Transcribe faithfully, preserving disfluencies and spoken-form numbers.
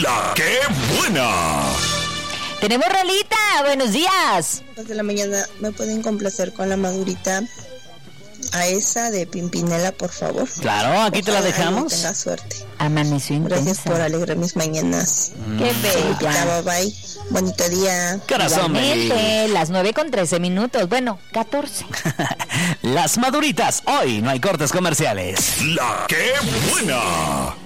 La que buena. Tenemos rolita, buenos días. De la mañana, ¿me pueden complacer con la madurita? A esa de Pimpinela, por favor. Claro, aquí te la dejamos. Tenga suerte. Amaneció intensa. Gracias por alegrar mis mañanas. Mm. Qué bella. Bye bye. Bonito día. Corazón, Igualmente, las nueve con trece minutos. Bueno, catorce. Las maduritas. Hoy no hay cortes comerciales. La que buena.